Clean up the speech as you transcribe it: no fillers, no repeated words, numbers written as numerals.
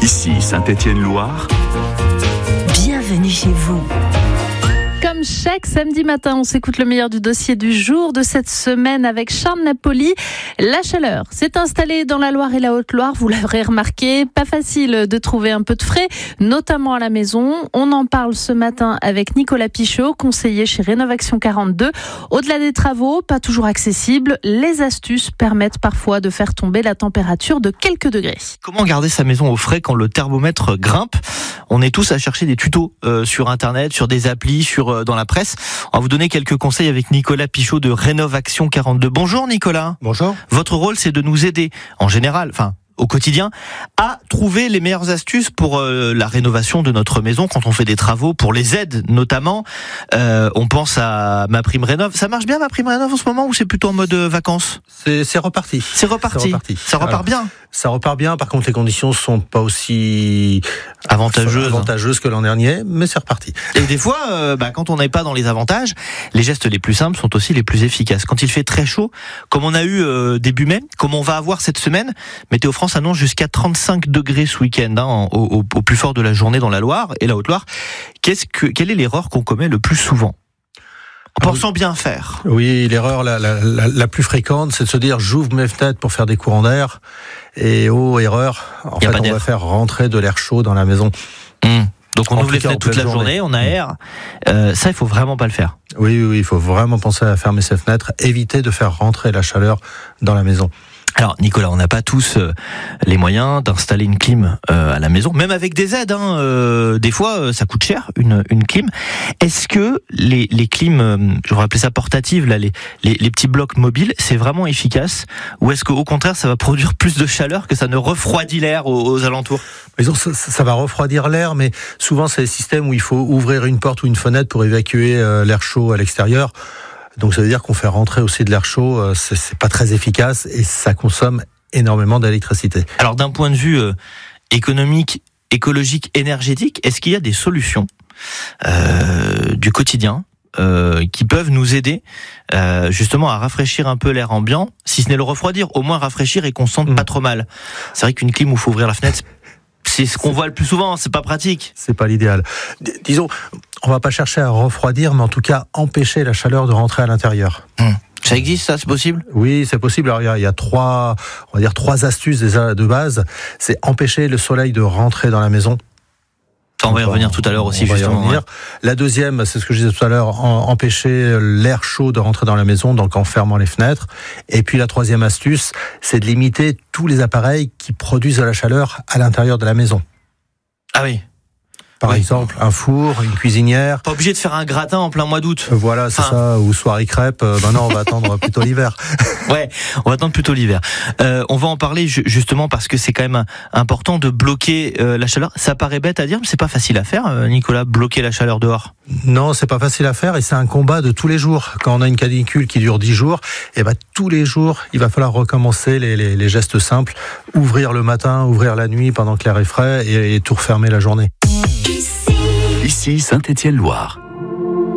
Ici Saint-Étienne-Loire. Bienvenue chez vous. Comme chaque samedi matin, on s'écoute le meilleur du dossier du jour de cette semaine avec Charles Napoli. La chaleur s'est installée dans la Loire et la Haute-Loire, vous l'aurez remarqué. Pas facile de trouver un peu de frais, notamment à la maison. On en parle ce matin avec Nicolas Pichot, conseiller chez Rénovation 42. Au-delà des travaux, pas toujours accessibles, les astuces permettent parfois de faire tomber la température de quelques degrés. Comment garder sa maison au frais quand le thermomètre grimpe ? On est tous à chercher des tutos sur Internet, sur des applis, dans la presse. On va vous donner quelques conseils avec Nicolas Pichot de Rénovation 42. Bonjour Nicolas. Bonjour. Votre rôle, c'est de nous aider, en général, au quotidien, à trouver les meilleures astuces pour la rénovation de notre maison quand on fait des travaux, pour les aides notamment. On pense à MaPrimeRénov'. Ça marche bien MaPrimeRénov' en ce moment ou c'est plutôt en mode vacances ? C'est reparti. C'est reparti. Ça repart bien. Ça repart bien. Par contre, les conditions sont pas aussi avantageuses que l'an dernier, mais c'est reparti. Et des fois, quand on n'est pas dans les avantages, les gestes les plus simples sont aussi les plus efficaces. Quand il fait très chaud, comme on a eu début mai, comme on va avoir cette semaine, Météo France annonce jusqu'à 35 degrés ce week-end, au plus fort de la journée dans la Loire et la Haute-Loire. Quelle est l'erreur qu'on commet le plus souvent ? En pensant bien faire. Oui, l'erreur la plus fréquente, c'est de se dire j'ouvre mes fenêtres pour faire des courants d'air. Et erreur, on va faire rentrer de l'air chaud dans la maison. Donc on ouvre les fenêtres toute la journée, on aère. Ça, il faut vraiment pas le faire. Oui, il faut vraiment penser à fermer ses fenêtres, éviter de faire rentrer la chaleur dans la maison. Alors Nicolas, on n'a pas tous les moyens d'installer une clim à la maison, même avec des aides. Des fois, ça coûte cher une clim. Est-ce que les clims, je vais appeler ça portatives, là, les petits blocs mobiles, c'est vraiment efficace, ou est-ce qu'au contraire, ça va produire plus de chaleur que ça ne refroidit l'air aux alentours ? Ça va refroidir l'air, mais souvent c'est des systèmes où il faut ouvrir une porte ou une fenêtre pour évacuer l'air chaud à l'extérieur. Donc ça veut dire qu'on fait rentrer aussi de l'air chaud, c'est pas très efficace et ça consomme énormément d'électricité. Alors d'un point de vue économique, écologique, énergétique, est-ce qu'il y a des solutions du quotidien qui peuvent nous aider justement à rafraîchir un peu l'air ambiant, si ce n'est le refroidir, au moins rafraîchir et qu'on se sente pas trop mal. C'est vrai qu'une clim où il faut ouvrir la fenêtre, c'est ce qu'on voit le plus souvent, c'est pas pratique. C'est pas l'idéal. Disons, on va pas chercher à refroidir, mais en tout cas empêcher la chaleur de rentrer à l'intérieur. Ça existe, ça, c'est possible ? Oui, c'est possible. Alors il y a trois astuces déjà de base. C'est empêcher le soleil de rentrer dans la maison. On va y revenir tout à l'heure aussi, justement. Ouais. La deuxième, c'est ce que je disais tout à l'heure, empêcher l'air chaud de rentrer dans la maison, donc en fermant les fenêtres. Et puis la troisième astuce, c'est de limiter tous les appareils qui produisent de la chaleur à l'intérieur de la maison. Ah oui. Par exemple, un four, une cuisinière. Pas obligé de faire un gratin en plein mois d'août. Voilà, c'est ça, ou soirée crêpe. Non, on va attendre plutôt l'hiver. Ouais, on va attendre plutôt l'hiver. On va en parler justement parce que c'est quand même important de bloquer la chaleur. Ça paraît bête à dire, mais c'est pas facile à faire, Nicolas, bloquer la chaleur dehors. Non, c'est pas facile à faire et c'est un combat de tous les jours. Quand on a une canicule qui dure 10 jours, tous les jours, il va falloir recommencer les gestes simples. Ouvrir le matin, ouvrir la nuit pendant que l'air est frais et tout refermer la journée. Ici Saint-Étienne-Loire.